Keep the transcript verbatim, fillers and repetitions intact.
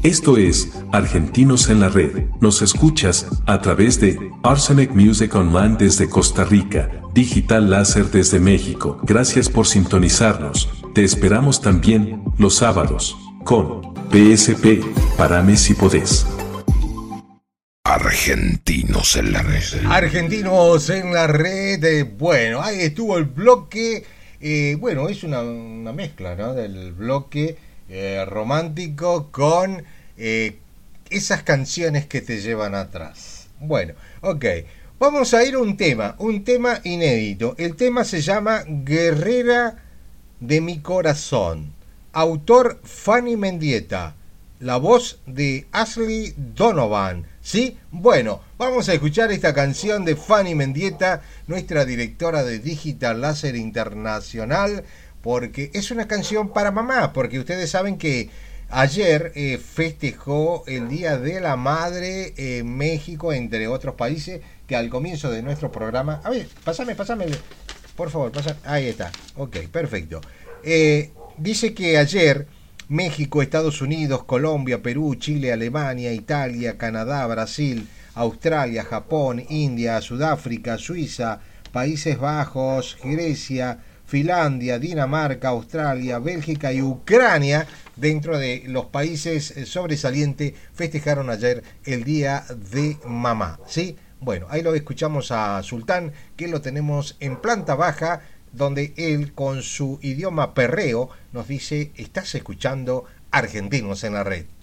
Esto es Argentinos en la Red. Nos escuchas a través de Arsenic Music Online desde Costa Rica, Digital Láser desde México. Gracias por sintonizarnos. Te esperamos también los sábados con P S P, Parame si podés. Argentinos en la Red. Argentinos en la Red. Eh, bueno, ahí estuvo el bloque. Eh, bueno, es una, una mezcla, ¿no? Del bloque eh, romántico con eh, esas canciones que te llevan atrás. Bueno, ok. Vamos a ir a un tema, un tema inédito. El tema se llama Guerrera de mi corazón. Autor Fanny Mendieta. La voz de Ashley Donovan. ¿Sí? Bueno, vamos a escuchar esta canción de Fanny Mendieta, nuestra directora de Digital Láser Internacional, porque es una canción para mamá, porque ustedes saben que ayer eh, festejó el Día de la Madre en México, entre otros países, que al comienzo de nuestro programa... A ver, pásame, pásame, por favor, pásame. Ahí está, ok, perfecto. Eh, dice que ayer... México, Estados Unidos, Colombia, Perú, Chile, Alemania, Italia, Canadá, Brasil, Australia, Japón, India, Sudáfrica, Suiza, Países Bajos, Grecia, Finlandia, Dinamarca, Australia, Bélgica y Ucrania, dentro de los países sobresalientes, festejaron ayer el Día de Mamá, ¿sí? Bueno, ahí lo escuchamos a Sultán, que lo tenemos en planta baja, donde él con su idioma perreo nos dice: estás escuchando Argentinos en la Red.